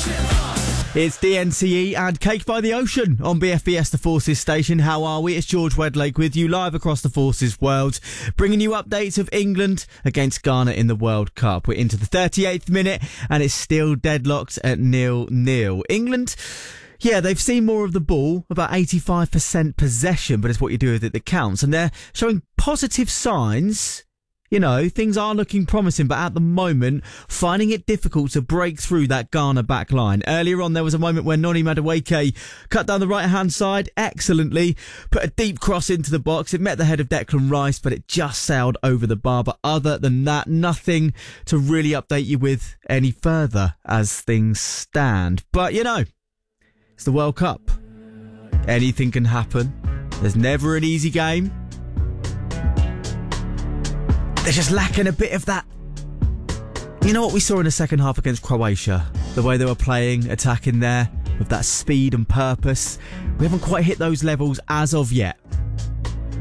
It's DNCE and Cake by the Ocean on BFBS The Forces station. How are we? It's George Wedlake with you live across the Forces world, bringing you updates of England against Ghana in the World Cup. We're into the 38th minute and it's still deadlocked at 0-0. England, yeah, they've seen more of the ball, about 85% possession, but it's what you do with it that counts. And they're showing positive signs. You know, things are looking promising, but at the moment, finding it difficult to break through that Ghana back line. Earlier on, there was a moment where Noni Madueke cut down the right-hand side excellently, put a deep cross into the box. It met the head of Declan Rice, but it just sailed over the bar. But other than that, nothing to really update you with any further as things stand. But, you know, it's the World Cup. Anything can happen. There's never an easy game. They're just lacking a bit of that. You know what we saw in the second half against Croatia? The way they were playing, attacking there, with that speed and purpose. We haven't quite hit those levels as of yet.